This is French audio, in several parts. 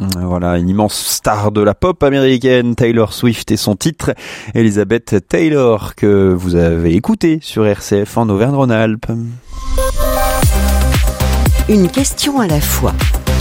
Voilà, une immense star de la pop américaine, Taylor Swift, et son titre, Elizabeth Taylor, que vous avez écouté sur RCF en Auvergne-Rhône-Alpes. Une question à la fois.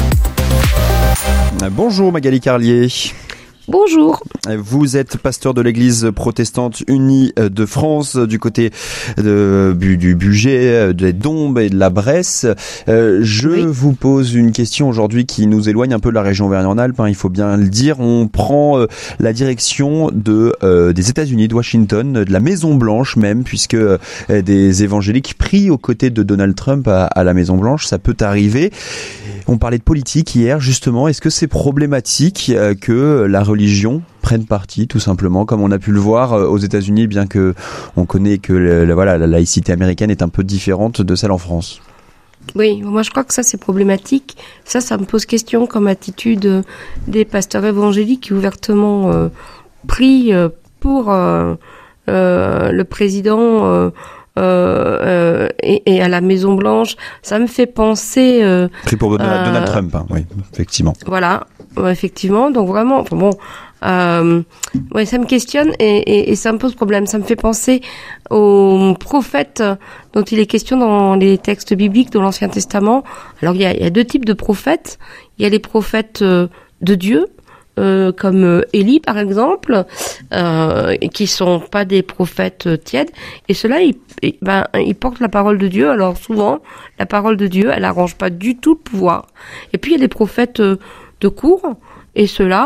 Bonjour Magali Carlier. Bonjour. Vous êtes pasteur de l'Église protestante unie de France, du côté du Bugey, des Dombes et de la Bresse. Je vous pose une question aujourd'hui qui nous éloigne un peu de la région Auvergne-Rhône-Alpes, il faut bien le dire. On prend la direction des États-Unis, de Washington, de la Maison-Blanche même, puisque des évangéliques prient aux côtés de Donald Trump à la Maison-Blanche. Ça peut arriver. On parlait de politique hier, justement. Est-ce que c'est problématique que la religion prenne parti, tout simplement, comme on a pu le voir aux États-Unis, bien que on connaît que la laïcité américaine est un peu différente de celle en France? Oui, moi je crois que ça c'est problématique. Ça me pose question comme attitude des pasteurs évangéliques qui ouvertement prient pour le président et à la Maison Blanche. Ça me fait penser pris pour Donald Trump, oui, effectivement. Voilà, effectivement. Donc vraiment, enfin bon, ça me questionne et ça me pose problème. Ça me fait penser aux prophètes dont il est question dans les textes bibliques de l'Ancien Testament. Alors il y a deux types de prophètes. Il y a les prophètes de Dieu, comme Élie par exemple, qui sont pas des prophètes tièdes, et ceux-là ils portent la parole de Dieu. Alors souvent la parole de Dieu elle arrange pas du tout le pouvoir. Et puis il y a les prophètes de cour, et ceux-là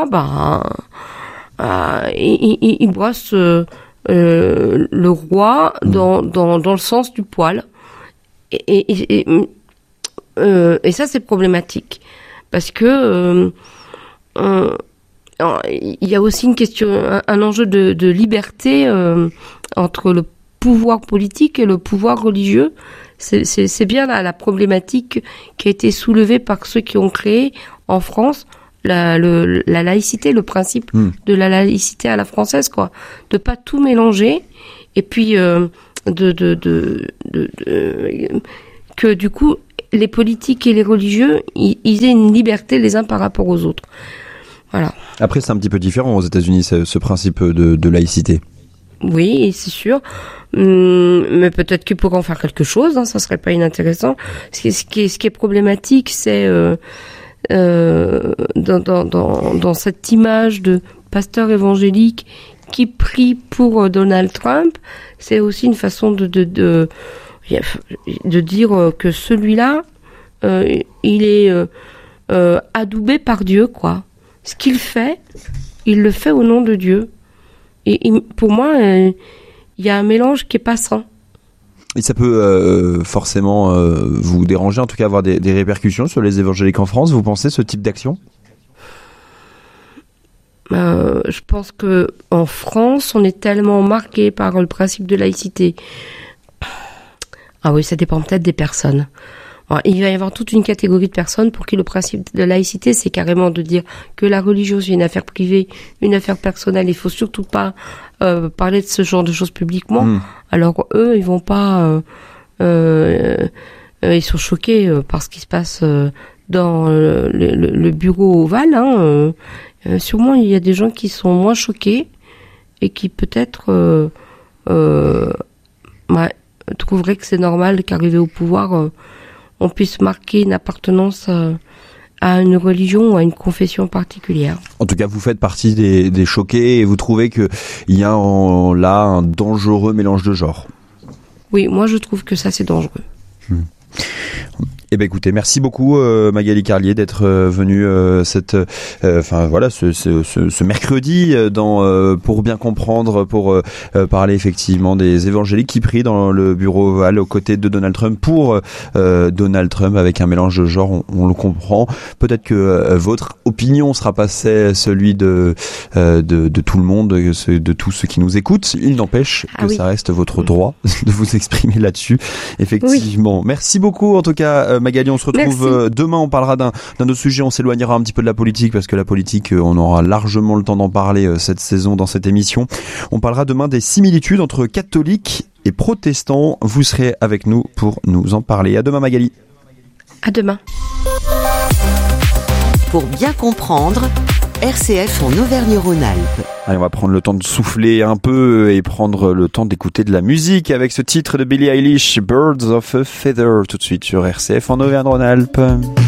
ils brossent le roi dans le sens du poil, et ça c'est problématique parce que il y a aussi une question, un enjeu de liberté entre le pouvoir politique et le pouvoir religieux. C'est bien la problématique qui a été soulevée par ceux qui ont créé en France la laïcité, le principe de la laïcité à la française, quoi, de pas tout mélanger, et puis que du coup les politiques et les religieux ils aient une liberté les uns par rapport aux autres. Voilà. Après, c'est un petit peu différent aux États-Unis, ce principe de laïcité. Oui, c'est sûr. Mais peut-être qu'ils pourraient en faire quelque chose, ça serait pas inintéressant. Ce qui est problématique, c'est dans cette image de pasteur évangélique qui prie pour Donald Trump, c'est aussi une façon de dire que celui-là, il est adoubé par Dieu, quoi. Ce qu'il fait, il le fait au nom de Dieu. Et pour moi, il y a un mélange qui est pas sain. Et ça peut forcément vous déranger, en tout cas avoir des répercussions sur les évangéliques en France, vous pensez, ce type d'action ? Je pense que en France, on est tellement marqué par le principe de laïcité. Ah oui, ça dépend peut-être des personnes. Alors, il va y avoir toute une catégorie de personnes pour qui le principe de laïcité, c'est carrément de dire que la religion, c'est une affaire privée, une affaire personnelle. Il faut surtout pas parler de ce genre de choses publiquement. Alors eux, ils vont pas. Ils sont choqués par ce qui se passe dans le bureau ovale. Sûrement, il y a des gens qui sont moins choqués et qui peut-être trouveraient que c'est normal qu'arriver au pouvoir, on puisse marquer une appartenance à une religion ou à une confession particulière. En tout cas, vous faites partie des choqués et vous trouvez qu'il y a là un dangereux mélange de genres. Oui, moi je trouve que ça c'est dangereux. Eh ben écoutez, merci beaucoup Magali Carlier d'être venue ce mercredi pour bien comprendre, pour parler effectivement des évangéliques qui prient dans le bureau ovale aux côtés de Donald Trump pour Donald Trump avec un mélange de genres, on le comprend. Peut-être que votre opinion sera pas celui de tout le monde, de tous ceux qui nous écoutent. Il n'empêche que ça reste votre droit de vous exprimer là-dessus. Effectivement. Oui. Merci beaucoup en tout cas Magali, on se retrouve demain, on parlera d'un autre sujet, on s'éloignera un petit peu de la politique parce que la politique, on aura largement le temps d'en parler cette saison dans cette émission. On parlera demain des similitudes entre catholiques et protestants. Vous serez avec nous pour nous en parler. À demain Magali. À demain. Pour bien comprendre, RCF en Auvergne-Rhône-Alpes. Allez, on va prendre le temps de souffler un peu et prendre le temps d'écouter de la musique avec ce titre de Billie Eilish, Birds of a Feather, tout de suite sur RCF en Auvergne-Rhône-Alpes.